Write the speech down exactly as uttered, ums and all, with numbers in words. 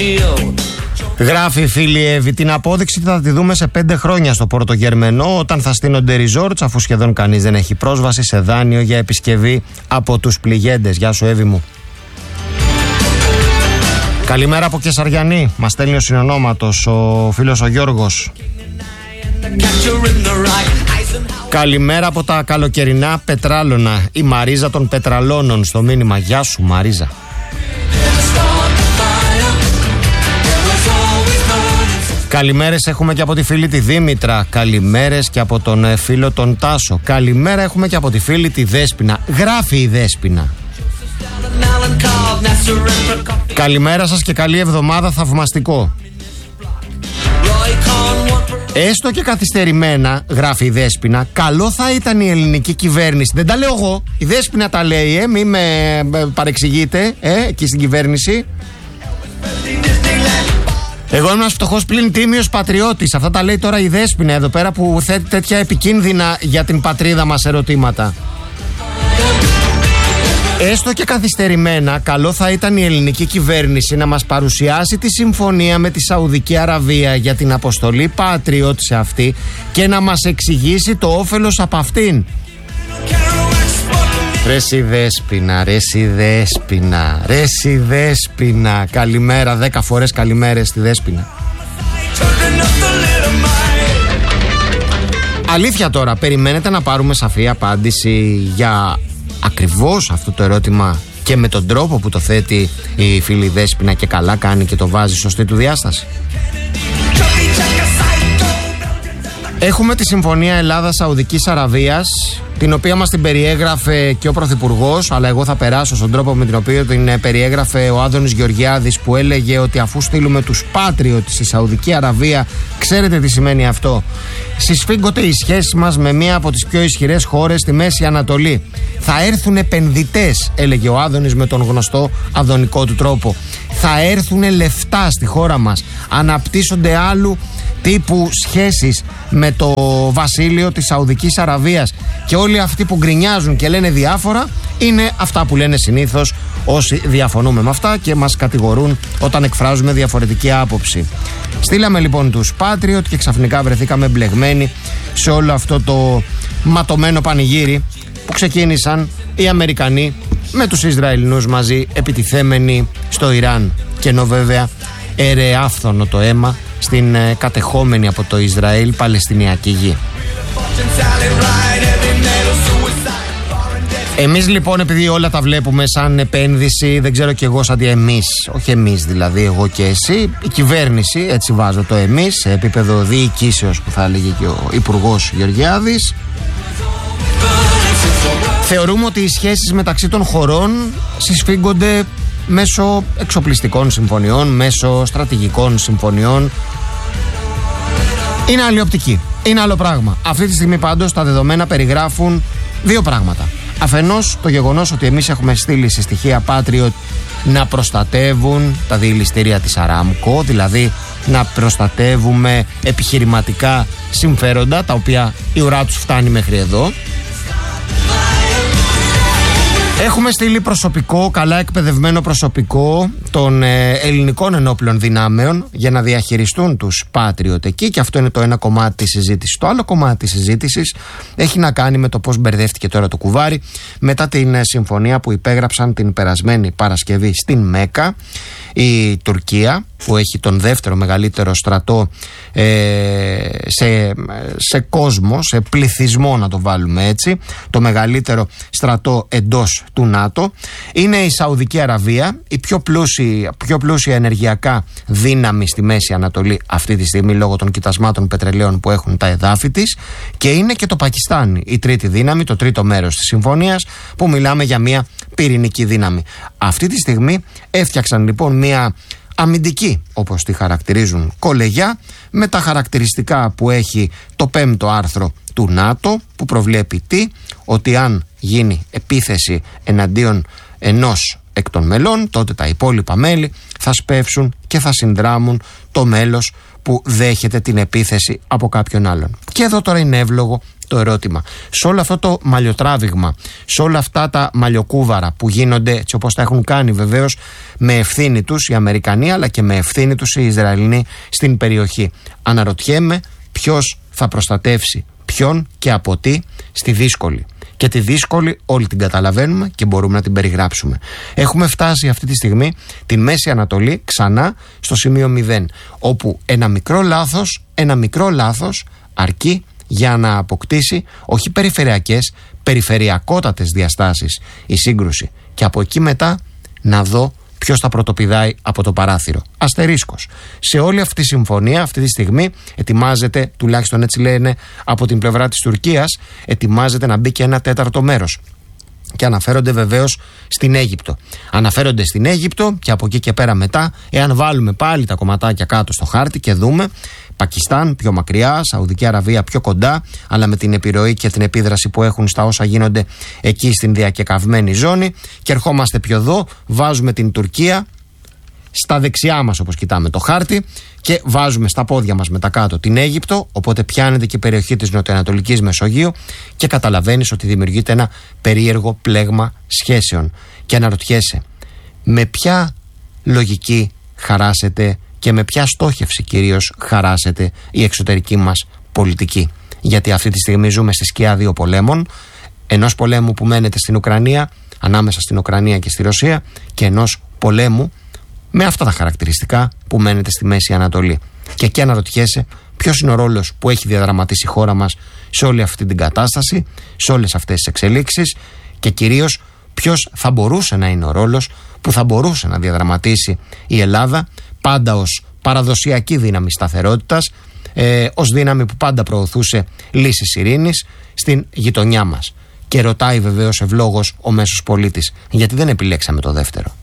Γράφει η φίλη Εύη, την απόδειξη θα τη δούμε σε πέντε χρόνια στο Πορτογερμενό, όταν θα στείνονται resorts, αφού σχεδόν κανείς δεν έχει πρόσβαση σε δάνειο για επισκευή από τους πληγέντες. Γεια σου Εύη μου. Καλημέρα από Κεσαριανή, μας στέλνει ο συνονόματος ο φίλος ο Γιώργος. Καλημέρα από τα καλοκαιρινά Πετράλωνα, η Μαρίζα των Πετραλώνων στο μήνυμα. Γεια σου Μαρίζα. Καλημέρες έχουμε και από τη φίλη τη Δήμητρα. Καλημέρες και από τον φίλο τον Τάσο. Καλημέρα έχουμε και από τη φίλη τη Δέσποινα. Γράφει η Δέσποινα. Καλημέρα σας και καλή εβδομάδα, θαυμαστικό. Έστω και καθυστερημένα, γράφει η Δέσποινα, καλό θα ήταν η ελληνική κυβέρνηση. Δεν τα λέω εγώ, η Δέσποινα τα λέει, ε, μη με παρεξηγείτε, ε, εκεί στην κυβέρνηση. Εγώ είμαι ένας φτωχός πλην τίμιος πατριώτης. Αυτά τα λέει τώρα η Δέσποινα εδώ πέρα που θέτει τέτοια επικίνδυνα για την πατρίδα μας ερωτήματα. Έστω και καθυστερημένα, καλό θα ήταν η ελληνική κυβέρνηση να μας παρουσιάσει τη συμφωνία με τη Σαουδική Αραβία για την αποστολή Patriot σε αυτή και να μας εξηγήσει το όφελος από αυτήν. Ρε σι Δέσποινα, ρε σι Δέσποινα, ρε σι Δέσποινα. Καλημέρα, δέκα φορές καλημέρες στη Δέσποινα. Αλήθεια τώρα, περιμένετε να πάρουμε σαφή απάντηση για ακριβώς αυτό το ερώτημα και με τον τρόπο που το θέτει η φίλη Δέσποινα, και καλά κάνει και το βάζει σωστή του διάσταση. Έχουμε τη Συμφωνία Ελλάδα-Σαουδικής Αραβίας, την οποία μας την περιέγραφε και ο Πρωθυπουργός, αλλά εγώ θα περάσω στον τρόπο με τον οποίο την περιέγραφε ο Άδωνης Γεωργιάδης, που έλεγε ότι αφού στείλουμε τους Patriot στη Σαουδική Αραβία, ξέρετε τι σημαίνει αυτό? Συσφίγγονται οι σχέσεις μας με μία από τις πιο ισχυρές χώρες στη Μέση Ανατολή. Θα έρθουν επενδυτές, έλεγε ο Άδωνης με τον γνωστό αδωνικό του τρόπο. Θα έρθουν λεφτά στη χώρα μας. Αναπτύσσονται άλλου τύπου σχέσεις με το βασίλειο της Σαουδικής Αραβίας, και όλοι αυτοί που γκρινιάζουν και λένε διάφορα είναι αυτά που λένε συνήθως όσοι διαφωνούμε με αυτά και μας κατηγορούν όταν εκφράζουμε διαφορετική άποψη. Στείλαμε λοιπόν τους Patriot και ξαφνικά βρεθήκαμε μπλεγμένοι σε όλο αυτό το ματωμένο πανηγύρι που ξεκίνησαν οι Αμερικανοί με τους Ισραηλινούς μαζί, επιτιθέμενοι στο Ιράν, και ενώ βέβαια ερεάφθονο το αίμα στην ε, κατεχόμενη από το Ισραήλ Παλαιστινιακή γη. Εμείς λοιπόν, επειδή όλα τα βλέπουμε σαν επένδυση, δεν ξέρω κι εγώ σαν τι εμείς, όχι εμείς δηλαδή, εγώ και εσύ, η κυβέρνηση, έτσι βάζω το εμείς, σε επίπεδο διοικήσεως που θα έλεγε και ο Υπουργός Γεωργιάδης, θεωρούμε ότι οι σχέσεις μεταξύ των χωρών συσφίγγονται μέσω εξοπλιστικών συμφωνιών, μέσω στρατηγικών συμφωνιών. Είναι άλλη οπτική, είναι άλλο πράγμα. Αυτή τη στιγμή πάντως τα δεδομένα περιγράφουν δύο πράγματα. Αφενός το γεγονός ότι εμείς έχουμε στείλει σε στοιχεία Patriot να προστατεύουν τα διελιστήρια της Aramco, δηλαδή να προστατεύουμε επιχειρηματικά συμφέροντα τα οποία η ουρά τους φτάνει μέχρι εδώ. Έχουμε στείλει προσωπικό, καλά εκπαιδευμένο προσωπικό των ε, ελληνικών ενόπλων δυνάμεων για να διαχειριστούν τους Patriot εκεί, και αυτό είναι το ένα κομμάτι της συζήτησης. Το άλλο κομμάτι της συζήτησης έχει να κάνει με το πώς μπερδεύτηκε τώρα το κουβάρι μετά την ε, συμφωνία που υπέγραψαν την περασμένη Παρασκευή στην Μέκα η Τουρκία, που έχει τον δεύτερο μεγαλύτερο στρατό ε, σε, σε κόσμο, σε πληθυσμό να το βάλουμε έτσι, το μεγαλύτερο στρατό εντός του ΝΑΤΟ. Είναι η Σαουδική Αραβία, η πιο πλούσια, πιο πλούσια ενεργειακά δύναμη στη Μέση Ανατολή αυτή τη στιγμή λόγω των κοιτασμάτων πετρελαίων που έχουν τα εδάφη της, και είναι και το Πακιστάν, η τρίτη δύναμη, το τρίτο μέρος της συμφωνίας, που μιλάμε για μια πυρηνική δύναμη. Αυτή τη στιγμή έφτιαξαν λοιπόν μια αμυντική, όπως τη χαρακτηρίζουν, κολεγιά, με τα χαρακτηριστικά που έχει το πέμπτο άρθρο του ΝΑΤΟ, που προβλέπει τι? Ότι αν γίνει επίθεση εναντίον ενός εκ των μελών, τότε τα υπόλοιπα μέλη θα σπεύσουν και θα συνδράμουν το μέλος που δέχεται την επίθεση από κάποιον άλλον. Και εδώ τώρα είναι εύλογο το ερώτημα. Σε όλο αυτό το μαλλιοτράβηγμα, σε όλα αυτά τα μαλλιοκούβαρα που γίνονται έτσι όπως τα έχουν κάνει βεβαίως με ευθύνη τους οι Αμερικανοί αλλά και με ευθύνη τους οι Ισραηλινοί στην περιοχή. Αναρωτιέμαι ποιος θα προστατεύσει ποιον και από τι στη δύσκολη. Και τη δύσκολη όλοι την καταλαβαίνουμε και μπορούμε να την περιγράψουμε. Έχουμε φτάσει αυτή τη στιγμή την Μέση Ανατολή ξανά στο σημείο μηδέν, όπου ένα μικρό λάθος, ένα μικρό λάθος αρκεί για να αποκτήσει όχι περιφερειακές, περιφερειακότατες διαστάσεις η σύγκρουση. Και από εκεί μετά να δω ποιος θα πρωτοπηδάει από το παράθυρο. Αστερίσκος. Σε όλη αυτή τη συμφωνία αυτή τη στιγμή ετοιμάζεται, τουλάχιστον έτσι λένε από την πλευρά της Τουρκίας, ετοιμάζεται να μπει και ένα τέταρτο μέρος. Και αναφέρονται βεβαίως στην Αίγυπτο. Αναφέρονται στην Αίγυπτο και από εκεί και πέρα μετά, εάν βάλουμε πάλι τα κομματάκια κάτω στο χάρτη και δούμε Πακιστάν πιο μακριά, Σαουδική Αραβία πιο κοντά, αλλά με την επιρροή και την επίδραση που έχουν στα όσα γίνονται εκεί στην διακεκαυμένη ζώνη. Και ερχόμαστε πιο εδώ, βάζουμε την Τουρκία στα δεξιά μας όπως κοιτάμε το χάρτη και βάζουμε στα πόδια μας μετά κάτω την Αίγυπτο, οπότε πιάνεται και η περιοχή της νοτιοανατολικής Μεσογείου και καταλαβαίνεις ότι δημιουργείται ένα περίεργο πλέγμα σχέσεων. Και αναρωτιέσαι, με ποια λογική χαράσεται και με ποια στόχευση κυρίως χαράσεται η εξωτερική μας πολιτική? Γιατί αυτή τη στιγμή ζούμε στη σκιά δύο πολέμων, ενός πολέμου που μένεται στην Ουκρανία, ανάμεσα στην Ουκρανία και στη Ρωσία, και ενός πολέμου με αυτά τα χαρακτηριστικά που μένεται στη Μέση Ανατολή. Και εκεί αναρωτιέσαι ποιος είναι ο ρόλος που έχει διαδραματίσει η χώρα μας σε όλη αυτή την κατάσταση, σε όλες αυτές τις εξελίξεις, και κυρίως ποιος θα μπορούσε να είναι ο ρόλος που θα μπορούσε να διαδραματίσει η Ελλάδα, πάντα ως παραδοσιακή δύναμη σταθερότητας, ε, ως δύναμη που πάντα προωθούσε λύσεις ειρήνης στην γειτονιά μας. Και ρωτάει βεβαίως ευλόγως ο μέσος πολίτης, γιατί δεν επιλέξαμε το δεύτερο?